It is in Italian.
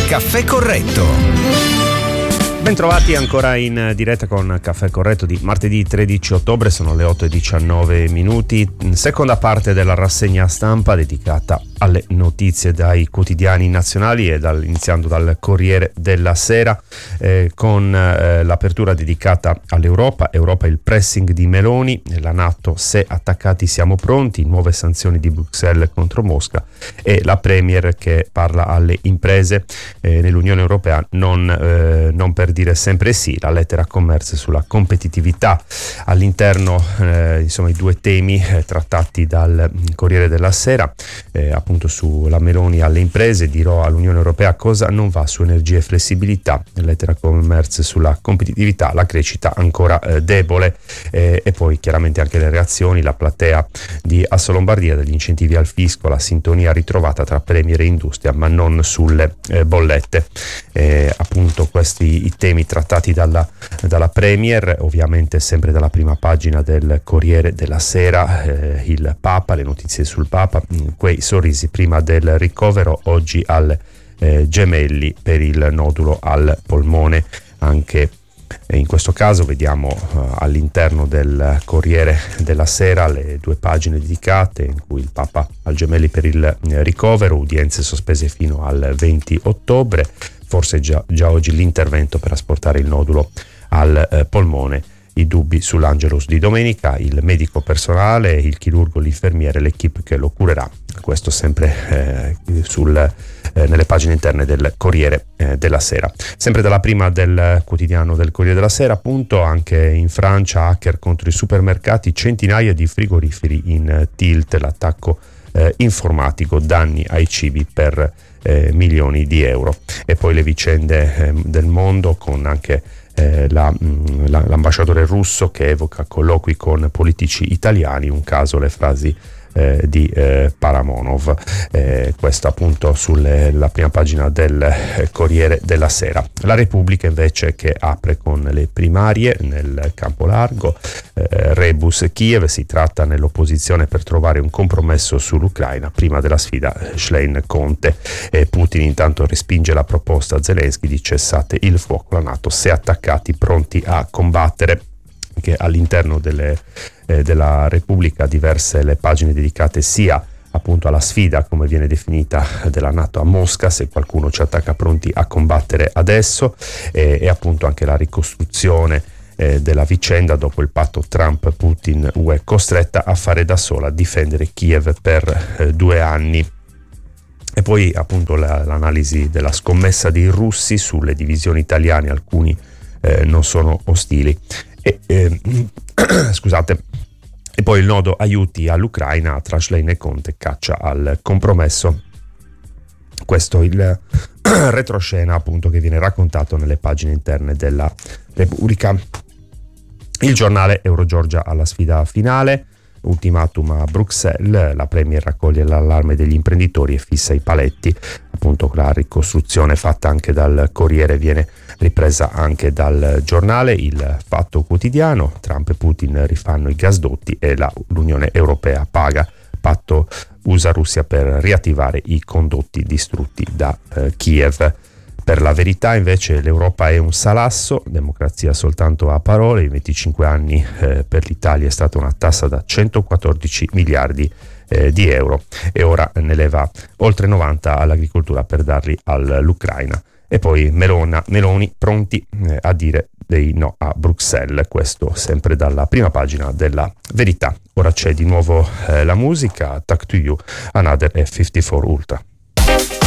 Caffè Corretto. Bentrovati ancora in diretta con Caffè Corretto di martedì 13 ottobre, sono le 8:19, seconda parte della rassegna stampa dedicata alle notizie dai quotidiani nazionali e iniziando dal Corriere della Sera con l'apertura dedicata all'Europa, il pressing di Meloni, la NATO, se attaccati siamo pronti, nuove sanzioni di Bruxelles contro Mosca e la Premier che parla alle imprese nell'Unione Europea non per dire sempre sì, la lettera commercio sulla competitività. All'interno insomma i due temi trattati dal Corriere della Sera, appunto sulla Meloni alle imprese, dirò all'Unione Europea cosa non va su energia e flessibilità, lettera commercio sulla competitività, la crescita ancora debole e poi chiaramente anche le reazioni, la platea di Asso Lombardia, degli incentivi al fisco, la sintonia ritrovata tra Premier e industria ma non sulle bollette. Appunto questi i temi trattati dalla Premier, ovviamente sempre dalla prima pagina del Corriere della Sera, il Papa, le notizie sul Papa, quei sorrisi prima del ricovero, oggi al Gemelli per il nodulo al polmone. Anche in questo caso vediamo all'interno del Corriere della Sera le due pagine dedicate in cui il Papa al Gemelli per il ricovero, udienze sospese fino al 20 ottobre, forse già oggi l'intervento per asportare il nodulo al polmone, i dubbi sull'Angelus di domenica, il medico personale, il chirurgo, l'infermiere, l'equipe che lo curerà. Questo sempre nelle pagine interne del Corriere della Sera. Sempre dalla prima del quotidiano del Corriere della Sera, appunto, anche in Francia, hacker contro i supermercati, centinaia di frigoriferi in tilt, l'attacco informatico, danni ai cibi per milioni di euro. E poi le vicende del mondo, con anche l'ambasciatore russo che evoca colloqui con politici italiani, un caso le frasi di Paramonov. Questo appunto sulla prima pagina del Corriere della Sera. La Repubblica invece che apre con le primarie nel campo largo, rebus Kiev, si tratta nell'opposizione per trovare un compromesso sull'Ucraina prima della sfida Schlein-Conte. Putin intanto respinge la proposta Zelensky di cessate il fuoco, la NATO se attaccati pronti a combattere. Che all'interno della Repubblica diverse le pagine dedicate sia appunto alla sfida, come viene definita, della NATO a Mosca, se qualcuno ci attacca pronti a combattere adesso, e appunto anche la ricostruzione della vicenda dopo il patto Trump-Putin, UE costretta a fare da sola, a difendere Kiev per 2 anni. E poi appunto l'analisi della scommessa dei russi sulle divisioni italiane, alcuni non sono ostili. Scusate. E poi il nodo aiuti all'Ucraina tra Schlein e Conte, caccia al compromesso. Questo il retroscena appunto che viene raccontato nelle pagine interne della Repubblica. Il giornale Eurogeorgia alla sfida finale, ultimatum a Bruxelles, la Premier raccoglie l'allarme degli imprenditori e fissa i paletti. Appunto la ricostruzione fatta anche dal Corriere viene ripresa anche dal giornale Il Fatto Quotidiano, Trump e Putin rifanno i gasdotti e l'Unione Europea paga, patto USA-Russia per riattivare i condotti distrutti da Kiev. Per La Verità invece l'Europa è un salasso, democrazia soltanto a parole, in 25 anni per l'Italia è stata una tassa da 114 miliardi di euro e ora ne leva oltre 90 all'agricoltura per darli all'Ucraina. E poi Meloni pronti a dire dei no a Bruxelles, questo sempre dalla prima pagina della Verità. Ora c'è di nuovo la musica, Talk to You, Another F54 Ultra.